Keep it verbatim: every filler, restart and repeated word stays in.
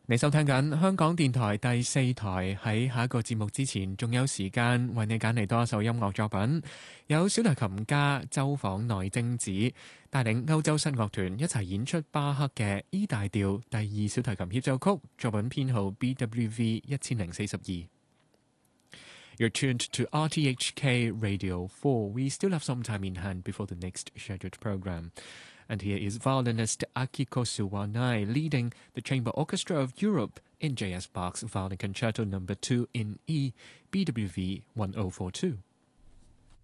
你收聽緊香港電台第四台，喺下一個節目之前，仲有時間為你揀嚟多一首音樂作品，有小提琴家周訪內精子帶領歐洲室樂團一齊演出巴赫嘅 E 大調第二小提琴協奏曲，作品編號 B W V 一千零四十二。You're tuned to R T H K Radio four. We still have some time in hand before the next scheduled program. And here is violinist Akiko Suwanai leading the Chamber Orchestra of Europe in J S Bach's Violin Concerto number two in E, B W V ten forty-two.